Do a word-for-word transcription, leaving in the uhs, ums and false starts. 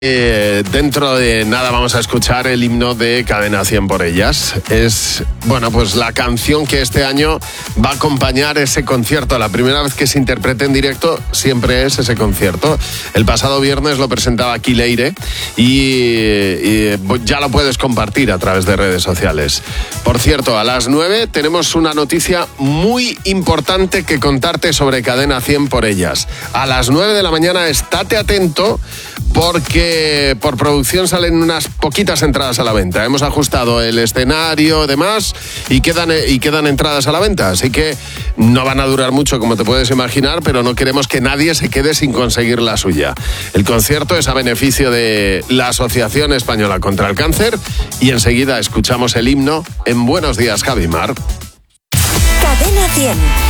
Eh, dentro de nada vamos a escuchar el himno de Cadena cien por ellas. Es, bueno, pues la canción que este año va a acompañar ese concierto. La primera vez que se interprete en directo siempre es ese concierto. El pasado viernes lo presentaba Key Leire y, y ya lo puedes compartir a través de redes sociales. Por cierto, a las nueve tenemos una noticia muy importante que contarte sobre Cadena cien por ellas. A las nueve de la mañana estate atento porque por producción salen unas poquitas entradas a la venta. Hemos ajustado el escenario, demás, y quedan, y quedan entradas a la venta. Así que no van a durar mucho, como te puedes imaginar, pero no queremos que nadie se quede sin conseguir la suya. El concierto es a beneficio de la Asociación Española contra el Cáncer y enseguida escuchamos el himno en Buenos Días, Javi Mar. Cadena cien.